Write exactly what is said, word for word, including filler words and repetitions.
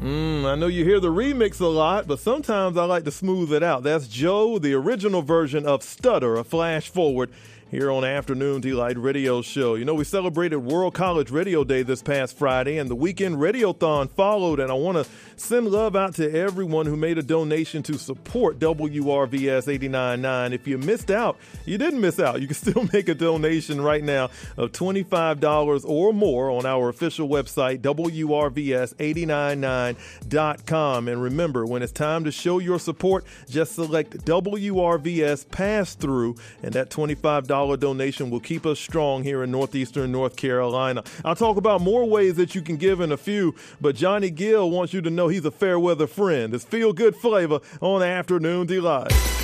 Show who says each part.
Speaker 1: Mm, I know you hear the remix a lot, but sometimes I like to smooth it out. That's Joe, the original version of Stutter, a flash forward, here on Afternoon Delight Radio Show. You know, we celebrated World College Radio Day this past Friday, and the weekend Radiothon followed, and I want to send love out to everyone who made a donation to support W R V S eighty-nine point nine. If you missed out, you didn't miss out. You can still make a donation right now of twenty-five dollars or more on our official website, W R V S eight nine nine dot com. And remember, when it's time to show your support, just select W R V S Pass-Through, and that twenty-five dollars donation will keep us strong here in northeastern North Carolina. I'll talk about more ways that you can give in a few, but Johnny Gill wants you to know he's a fair weather friend. It's Feel Good Flavor on Afternoon Delight.